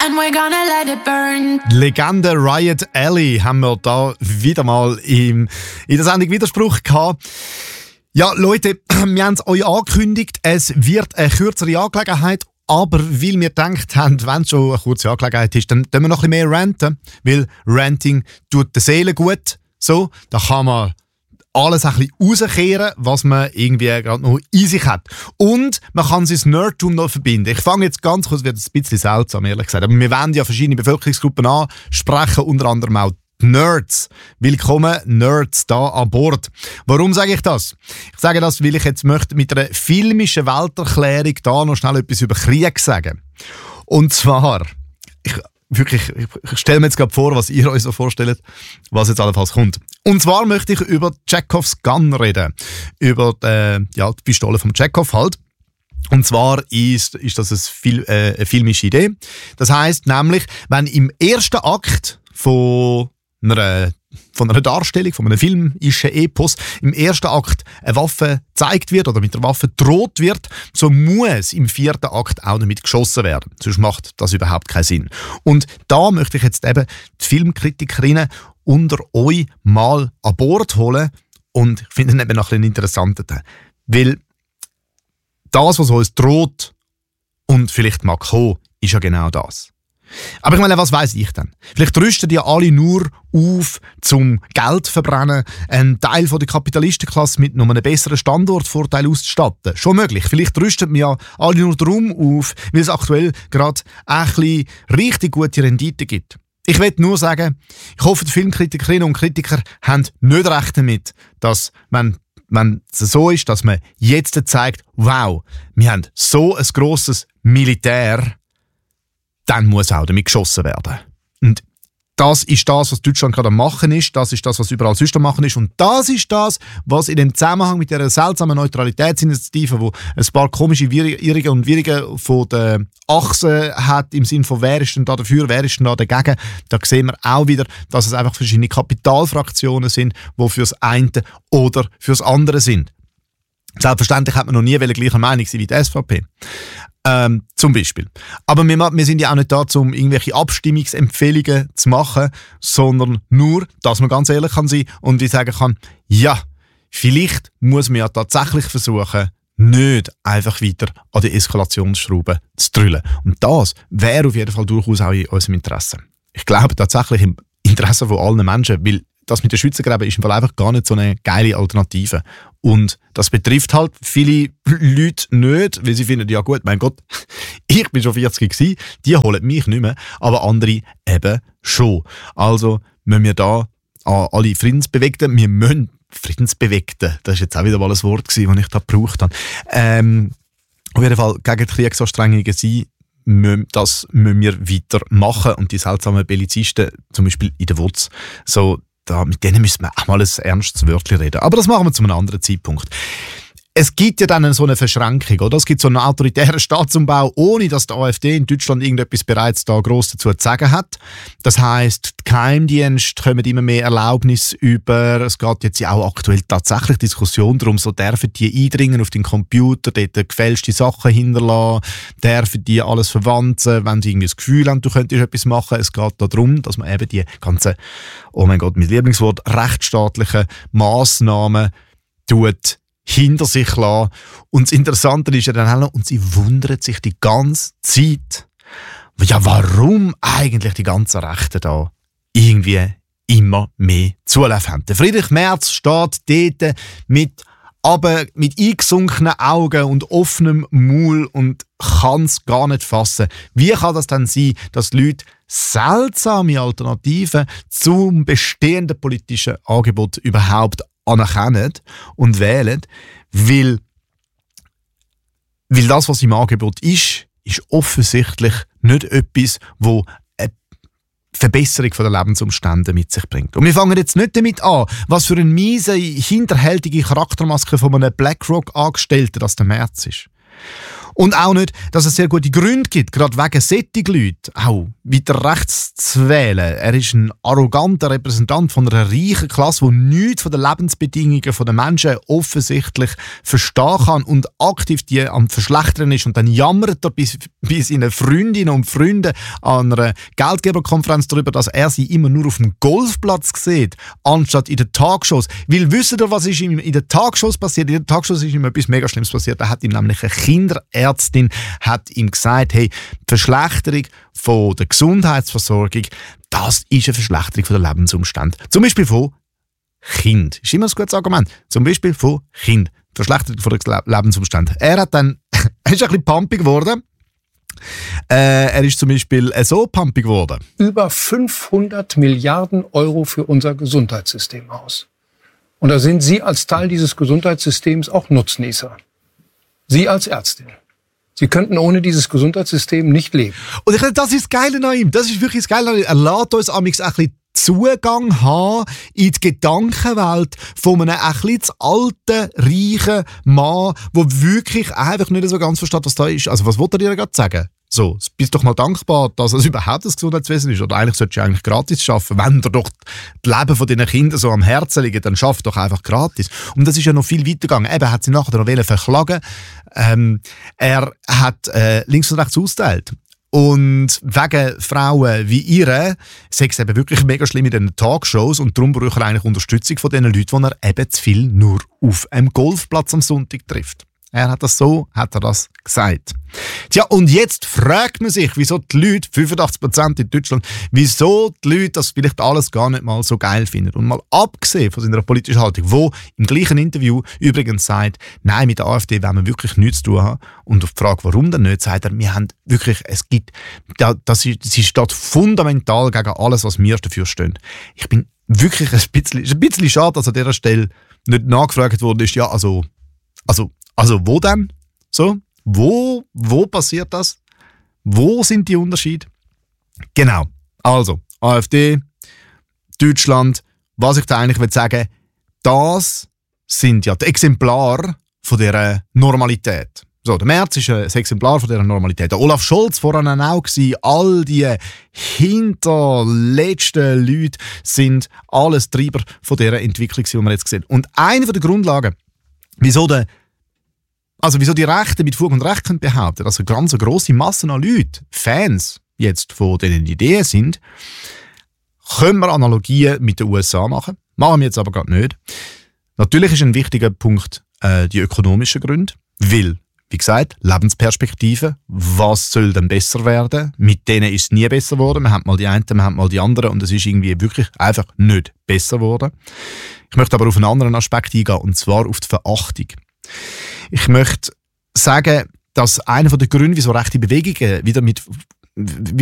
and we're gonna let it burn. Legende Riot Alley haben wir da wieder mal in der Sendung Widerspruch gehabt. Ja, Leute, wir haben es euch angekündigt, es wird eine kürzere Angelegenheit, aber weil wir gedacht haben, wenn es schon eine kurze Angelegenheit ist, dann tun wir noch ein bisschen mehr ranten, weil Ranting tut der Seele gut. So, da kann man alles ein bisschen rauskehren, was man irgendwie gerade noch in sich hat. Und man kann sein Nerdtum noch verbinden. Ich fange jetzt ganz kurz, wird ein bisschen seltsam, ehrlich gesagt, aber wir wollen ja verschiedene Bevölkerungsgruppen ansprechen, unter anderem auch Nerds. Willkommen, Nerds, da an Bord. Warum sage ich das? Ich sage das, weil ich jetzt möchte mit einer filmischen Welterklärung da noch schnell etwas über Krieg sagen. Und zwar, ich stelle mir jetzt gerade vor, was ihr euch so vorstellt, was jetzt allenfalls kommt. Und zwar möchte ich über Chekhovs Gun reden. Über die Pistole von Chekhov halt. Und zwar ist das eine filmische Idee. Das heisst nämlich, wenn im ersten Akt von einer Darstellung, von einem filmischen Epos, im ersten Akt eine Waffe gezeigt wird oder mit der Waffe droht wird, so muss im vierten Akt auch damit geschossen werden. Sonst macht das überhaupt keinen Sinn. Und da möchte ich jetzt eben die Filmkritikerinnen unter euch mal an Bord holen und ich finde es eben noch ein interessanter Teil. Weil das, was uns droht und vielleicht mag kommen, ist ja genau das. Aber ich meine, was weiss ich denn? Vielleicht rüsten die alle nur auf, zum Geld zu verbrennen, einen Teil von der Kapitalistenklasse mit noch einem besseren Standortvorteil auszustatten. Schon möglich. Vielleicht rüsten wir ja alle nur darum auf, weil es aktuell gerade ein bisschen richtig gute Rendite gibt. Ich will nur sagen, ich hoffe, die Filmkritikerinnen und Kritiker haben nicht recht damit, dass wenn es so ist, dass man jetzt zeigt, wow, wir haben so ein grosses Militär, dann muss auch damit geschossen werden. Und das ist das, was Deutschland gerade am Machen ist, das ist das, was überall sonst am Machen ist und das ist das, was in dem Zusammenhang mit dieser seltsamen Neutralitätsinitiative, wo ein paar komische Irrige und Wirrige von der Achse hat, im Sinne von wer ist denn da dafür, wer ist denn da dagegen, da sehen wir auch wieder, dass es einfach verschiedene Kapitalfraktionen sind, die fürs eine oder fürs andere sind. Selbstverständlich hat man noch nie gleicher Meinung sein wie die SVP. Zum Beispiel. Aber wir sind ja auch nicht da, um irgendwelche Abstimmungsempfehlungen zu machen, sondern nur, dass man ganz ehrlich kann sein und ich sagen kann, ja, vielleicht muss man ja tatsächlich versuchen, nicht einfach weiter an die Eskalationsschraube zu drüllen. Und das wäre auf jeden Fall durchaus auch in unserem Interesse. Ich glaube tatsächlich im Interesse von allen Menschen, weil das mit den Schützengräben ist im Fall einfach gar nicht so eine geile Alternative. Und das betrifft halt viele Leute nicht, weil sie finden, ja gut, mein Gott, ich bin schon 40 gewesen, die holen mich nicht mehr, aber andere eben schon. Also müssen wir da an alle Friedensbewegten, Friedensbewegten, das ist jetzt auch wieder mal ein Wort gewesen, das ich da gebraucht habe, auf jeden Fall gegen die Kriegsanstrengungen sein, das müssen wir weitermachen und die seltsamen Bellizisten, zum Beispiel in der WUZ, so, mit denen müssen wir auch mal ein ernstes Wörtchen reden. Aber das machen wir zu einem anderen Zeitpunkt. Es gibt ja dann so eine Verschränkung, oder? Es gibt so einen autoritären Staatsumbau, ohne dass die AfD in Deutschland irgendetwas bereits da gross dazu zu sagen hat. Das heisst, die Geheimdienste kommen immer mehr Erlaubnis über. Es geht jetzt ja auch aktuell tatsächlich Diskussion darum, so dürfen die eindringen auf den Computer, dort gefälschte Sachen hinterlassen, dürfen die alles verwanzen, wenn sie irgendwie das Gefühl haben, du könntest etwas machen. Es geht darum, dass man eben die ganzen, oh mein Gott, mein Lieblingswort, rechtsstaatlichen Massnahmen hinter sich lassen. Und das Interessante ist ja dann auch, und sie wundern sich die ganze Zeit, ja, warum eigentlich die ganzen Rechten da irgendwie immer mehr Zulauf haben. Der Friedrich Merz steht dort mit eingesunkenen Augen und offenem Maul und kann es gar nicht fassen. Wie kann das dann sein, dass die Leute seltsame Alternativen zum bestehenden politischen Angebot überhaupt anerkennen und wählen, weil das, was im Angebot ist offensichtlich nicht etwas, wo eine Verbesserung der Lebensumstände mit sich bringt. Und wir fangen jetzt nicht damit an, was für eine miese, hinterhältige Charaktermaske von einem BlackRock-Angestellten das der Merz ist. Und auch nicht, dass es sehr gute Gründe gibt, gerade wegen solchen Leuten, auch weiter rechts zu wählen. Er ist ein arroganter Repräsentant von einer reichen Klasse, die nichts von den Lebensbedingungen der Menschen offensichtlich verstehen kann und aktiv die am Verschlechtern ist. Und dann jammert er bis seine Freundinnen und Freunde an einer Geldgeberkonferenz darüber, dass er sie immer nur auf dem Golfplatz sieht, anstatt in den Talkshows. Weil wisst ihr, was ist ihm in den Talkshows passiert? In den Talkshows ist ihm etwas mega Schlimmes passiert. Da hat ihm nämlich eine Kinderärztin gesagt, hey, die Verschlechterung von der Gesundheitsversorgung, das ist eine Verschlechterung von der Lebensumstände. Zum Beispiel von Kind. Ist immer ein gutes Argument. Zum Beispiel von Kind. Verschlechterung von der Lebensumstände. Er ist ein bisschen pumpig geworden. Er ist zum Beispiel so pumpig geworden. Über 500 Milliarden Euro für unser Gesundheitssystem aus. Und da sind Sie als Teil dieses Gesundheitssystems auch Nutznießer. Sie als Ärztin. Sie könnten ohne dieses Gesundheitssystem nicht leben. Und ich finde, das ist das Geile an ihm. Das ist wirklich das Geile an ihm. Er lässt uns amigs ein bisschen Zugang haben in die Gedankenwelt von einem ein bisschen zu alten, reichen Mann, der wirklich einfach nicht so ganz versteht, was da ist. Also was wollte er dir gerade sagen? So, bist doch mal dankbar, dass es überhaupt das Gesundheitswesen ist. Oder eigentlich solltest du eigentlich gratis arbeiten. Wenn dir doch das Leben von deinen Kindern so am Herzen liegt, dann schaff doch einfach gratis. Und das ist ja noch viel weiter gegangen. Eben, er hat sie nachher noch verklagen. Er hat links und rechts ausgeteilt. Und wegen Frauen wie ihre sei es eben wirklich mega schlimm in diesen Talkshows und darum braucht er eigentlich Unterstützung von den Leuten, die er eben zu viel nur auf einem Golfplatz am Sonntag trifft. Hat er das gesagt. Tja, und jetzt fragt man sich, wieso die Leute, 85% in Deutschland, wieso die Leute das vielleicht alles gar nicht mal so geil finden. Und mal abgesehen von seiner politischen Haltung, wo im gleichen Interview übrigens sagt, nein, mit der AfD wollen wir wirklich nichts zu tun haben. Und auf die Frage, warum denn nicht, sagt er, wir haben wirklich, sie steht fundamental gegen alles, was wir dafür stehen. Ich bin wirklich ein bisschen schade, dass an dieser Stelle nicht nachgefragt worden ist, ja, also wo denn? So, wo passiert das? Wo sind die Unterschiede? Genau. Also, AfD, Deutschland, was ich da eigentlich sagen will, das sind ja die Exemplare von dieser Normalität. So, der Merz ist ein Exemplar von dieser Normalität. Der Olaf Scholz voran auch gewesen. All die hinterletzten Leute sind alles Treiber von dieser Entwicklung, die wir jetzt sehen. Und eine der Grundlagen, wieso die Rechten mit Fug und Recht können behaupten, dass eine ganz grosse Masse an Leuten, Fans jetzt von diesen Ideen sind, können wir Analogien mit den USA machen. Machen wir jetzt aber gerade nicht. Natürlich ist ein wichtiger Punkt die ökonomischen Gründe, weil, wie gesagt, Lebensperspektive, was soll denn besser werden? Mit denen ist es nie besser geworden. Wir haben mal die einen, wir haben mal die anderen und es ist irgendwie wirklich einfach nicht besser geworden. Ich möchte aber auf einen anderen Aspekt eingehen, und zwar auf die Verachtung. Ich möchte sagen, dass einer der Gründe, wieso rechte Bewegungen wieder